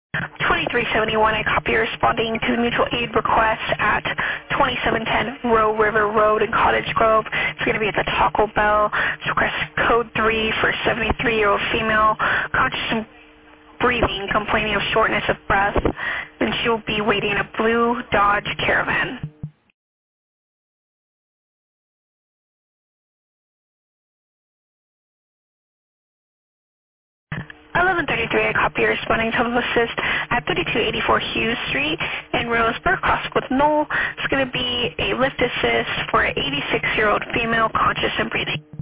2371, I copy you responding to the mutual aid request at 2710 Roe River Road in Cottage Grove. It's going to be at the Taco Bell. It's request code 3 for 73-year-old female, conscious and breathing, complaining of shortness of breath, and she will be waiting in a blue Dodge Caravan. 1133, I copy your responding to assist at 3284 Hughes Street in Roseburg, cross with Knoll. It's going to be a lift assist for an 86-year-old female, conscious and breathing.